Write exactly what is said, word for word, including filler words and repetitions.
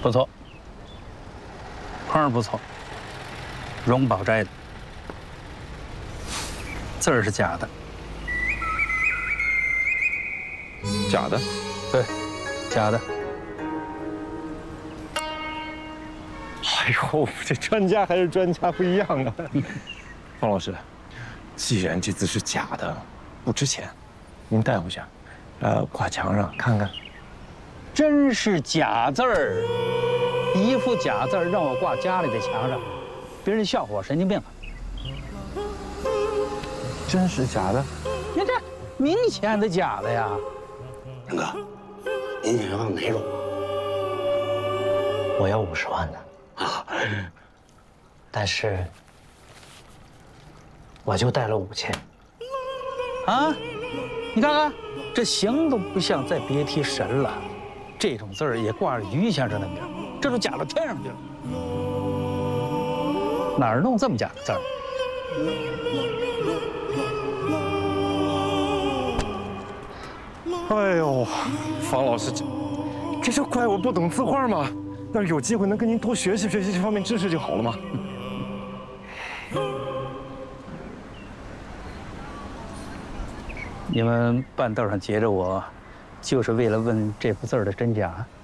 不错，框儿不错，荣宝斋的，字儿是假的。 假的？ 对，假的。 哎呦，这专家还是专家不一样啊！方老师，既然这字是假的，不值钱，您带回去，呃，挂墙上看看。 真是假字儿，一副假字儿让我挂家里的墙上，别人笑话我神经病啊！ 真是假的？ 你这明显的假的呀！ 杨哥，您想要哪种？ 我要五十万的啊， 但是我就带了五千。 啊，你看看，这形都不像，再别提神了。这种字儿也挂着于先生的名，这都假到天上去了。哪儿弄这么假的字儿？ 哎呦，方老师，这这就怪我不懂字画吗？要是有机会能跟您多学习学习这方面知识就好了嘛。 你们半道上截着我，就是为了问这幅字儿的真假？